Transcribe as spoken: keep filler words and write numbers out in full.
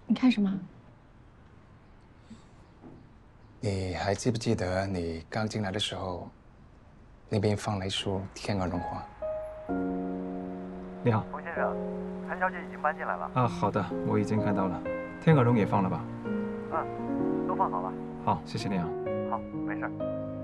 你看什么？ 你还记不记得你刚进来的时候，那边放了一束天鹅绒花？ 你好， 冯先生，谭小姐已经搬进来了。 啊，好的，我已经看到了。天鹅绒也放了吧？ 嗯，都放好了。 好，谢谢你啊。 好，没事。